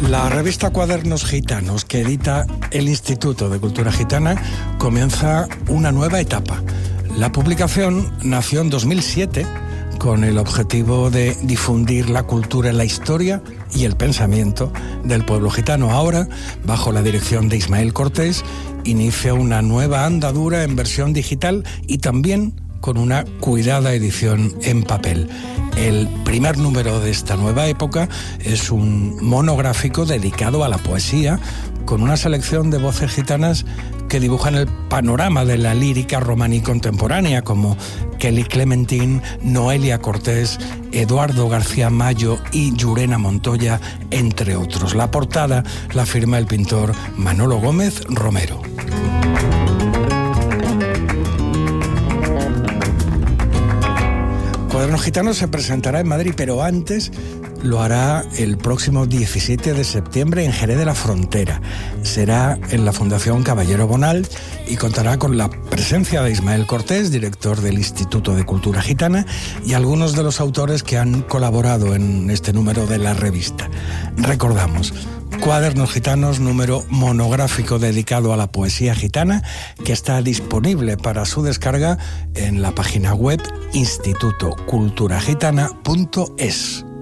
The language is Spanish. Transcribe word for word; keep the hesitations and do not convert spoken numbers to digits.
La revista Cuadernos Gitanos, que edita el Instituto de Cultura Gitana, comienza una nueva etapa. La publicación nació en dos mil siete con el objetivo de difundir la cultura, la historia y el pensamiento del pueblo gitano. Ahora, bajo la dirección de Ismael Cortés, inicia una nueva andadura en versión digital y también con una cuidada edición en papel. El primer número de esta nueva época es un monográfico dedicado a la poesía, con una selección de voces gitanas que dibujan el panorama de la lírica romaní contemporánea, como Kelly Clementín, Noelia Cortés, Eduardo García Mayo y Llurena Montoya, entre otros. La portada la firma el pintor Manolo Gómez Romero. Cuadernos Gitanos se presentará en Madrid, pero antes lo hará el próximo diecisiete de septiembre en Jerez de la Frontera. Será en la Fundación Caballero Bonal y contará con la presencia de Ismael Cortés, director del Instituto de Cultura Gitana, y algunos de los autores que han colaborado en este número de la revista. Recordamos, Cuadernos Gitanos, número monográfico dedicado a la poesía gitana, que está disponible para su descarga en la página web instituto cultura gitana punto es.